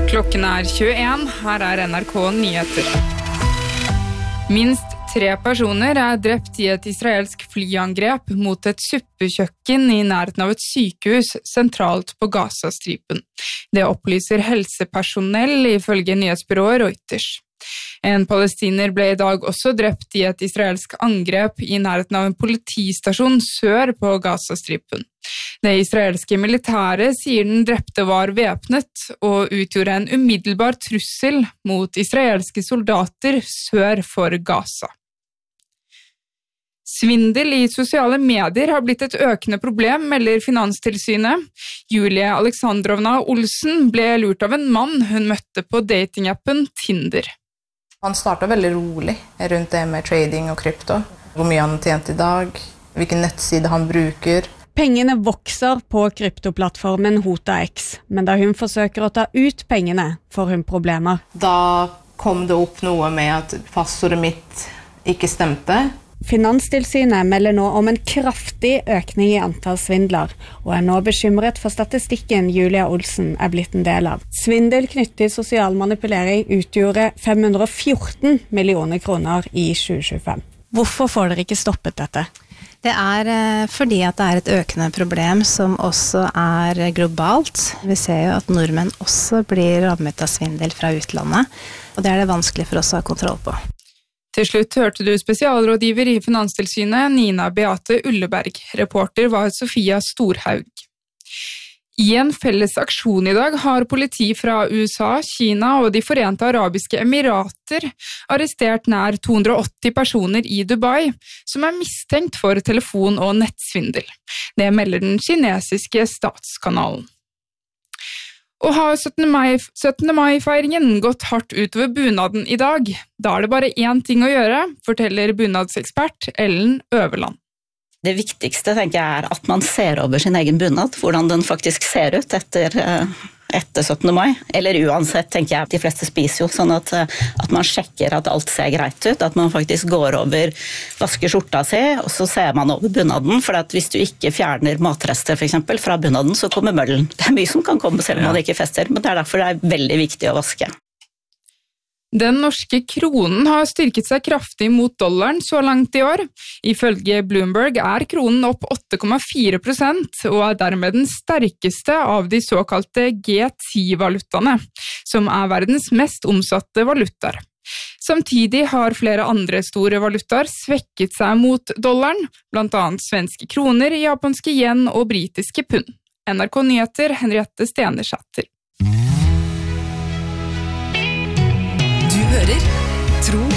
Klokken 21, her NRK Nyheter. Minst 3 personer drept i et israelsk flyangrep mot et suppekjøkken i nærheten av et sykehus sentralt på Gazastripen. Det opplyser helsepersonell ifølge nyhetsbyrået Reuters. En palestiner ble i dag også drept i et israelsk angrep i nærheten av en politistasjon sør på Gazastripen. Det israelske militæret sier den drepte var væpnet og utgjorde en umiddelbar trussel mot israelske soldater sør for Gaza. Svindel i sosiale medier har blitt et økende problem, melder Finanstilsynet. Julie Alexandrovna Olsen ble lurt av en mann hun møtte på datingappen Tinder. Han startet veldig rolig rundt det med trading og krypto. Hvor mye han har tjent i dag, hvilken nettside han bruker. Pengene vokser på kryptoplattformen HotaX, men da hun forsøker å ta ut pengene, får hun problemer. Da kom det opp noe med at passordet mitt ikke stemte. Finanstilsynet melder nå om en kraftig økning i antall svindler, og er nå bekymret for statistikken Julia Olsen er blitt en del av. Svindel knyttet til sosial manipulering utgjorde 514 millioner kroner i 2025. Hvorfor får dere ikke stoppet dette? Det fordi at det et økende problem som også globalt. Vi ser jo at nordmenn også blir rammet av svindel fra utlandet, og det det vanskelig for oss å ha kontroll på. Til slutt hørte du spesialrådgiver i Finanstilsynet Nina Beate Ulleberg. Reporter var Sofia Storhaug. I en felles aksjon i dag har politi fra USA, Kina og de Forente Arabiske Emirater arrestert nær 280 personer i Dubai, som mistenkt for telefon- og nettsvindel. Det melder den kinesiske statskanalen. Og har 17. mai-feiringen gått hardt utover bunaden i dag? Da det bare én ting å gjøre, forteller bunadsekspert Ellen Øverland. Det viktigste tenker jeg at man ser over sin egen bunad, hvordan den faktisk ser ut etter 17. mai. Eller uansett tenker jeg at de fleste spiser jo, sånn at man sjekker at alt ser greit ut, at man faktisk går over, vasker skjorta si, og så ser man over bunaden, for at hvis du ikke fjerner matrester for eksempel fra bunaden, så kommer møllen. Det mye som kan komme selv om man ikke fester, men det derfor det veldig viktig å vaske. Den norske kronen har styrket seg kraftig mot dollaren så langt i år. Ifølge Bloomberg kronen opp 8,4% og dermed den sterkeste av de såkalte G10-valutaene, som verdens mest omsatte valutaer. Samtidig har flere andre store valutaer svekket seg mot dollaren, blant annet svenske kroner, japanske yen og britiske pund. NRK Nyheter, Henriette Stenersæter. Du hører Tro